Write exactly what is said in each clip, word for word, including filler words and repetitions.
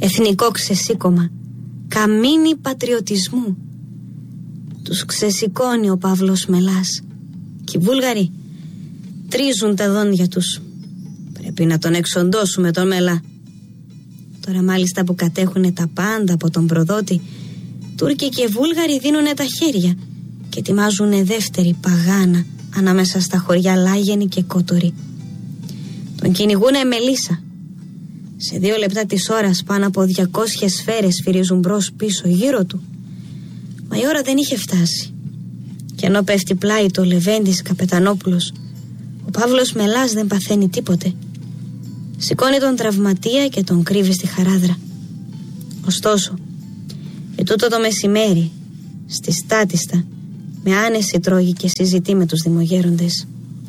εθνικό ξεσήκωμα, καμίνι πατριωτισμού. Τους ξεσηκώνει ο Παύλος Μελάς και οι Βούλγαροι τρίζουν τα δόντια τους. Πρέπει να τον εξοντώσουμε τον Μελά. Τώρα μάλιστα που κατέχουνε τα πάντα από τον προδότη, Τούρκοι και Βούλγαροι δίνουνε τα χέρια και ετοιμάζουνε δεύτερη παγάνα ανάμεσα στα χωριά Λάγενη και Κότορη. Τον κυνηγούνε με λύσα. Σε δύο λεπτά της ώρας πάνω από διακόσιες σφαίρες φυρίζουν μπρος πίσω γύρω του. Μα η ώρα δεν είχε φτάσει. Και ενώ πέφτει πλάι το Λεβέντης Καπετανόπουλος, ο Παύλος Μελάς δεν παθαίνει τίποτε. Σηκώνει τον τραυματία και τον κρύβει στη χαράδρα. Ωστόσο, ετούτο το μεσημέρι, στη Στάτιστα, με άνεση τρώγει και συζητεί με τους δημογέροντες.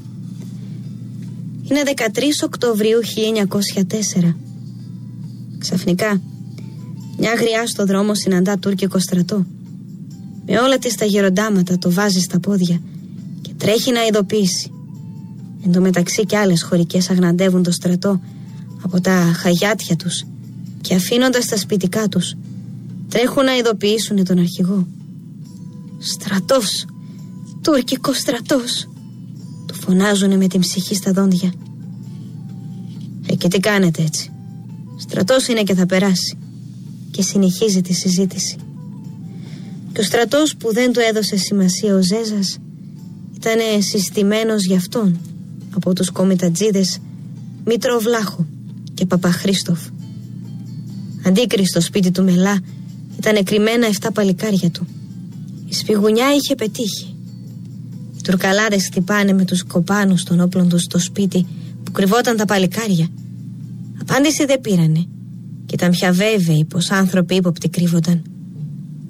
Είναι δεκατρείς Οκτωβρίου χίλια εννιακόσια τέσσερα. Ξαφνικά, μια γριά στο δρόμο συναντά τουρκικό στρατό. Με όλα τις τα γεροντάματα το βάζει στα πόδια και τρέχει να ειδοποιήσει. Εν τω μεταξύ κι άλλες χωρικές αγναντεύουν το στρατό από τα χαγιάτια τους και αφήνοντας τα σπιτικά τους τρέχουν να ειδοποιήσουν τον αρχηγό. «Στρατός! Τουρκικός στρατός!» του φωνάζουνε με την ψυχή στα δόντια. «Ε, και τι κάνετε έτσι? Στρατός είναι και θα περάσει». Και συνεχίζει τη συζήτηση. Και ο στρατός που δεν του έδωσε σημασία ο Ζέζας ήταν συστημένος για αυτόν από τους κομιτατζίδες Μήτρο Βλάχο και Παπαχρίστοφ. Αντίκριστο σπίτι του Μελά ήταν κρυμμένα εφτά παλικάρια του. Η σφιγουνιά είχε πετύχει. Οι τουρκαλάδες χτυπάνε με τους κοπάνους των όπλων τους στο σπίτι που κρυβόταν τα παλικάρια. Απάντηση δεν πήρανε και ήταν πια βέβαιοι πως άνθρωποι ύποπτοι κρύβονταν.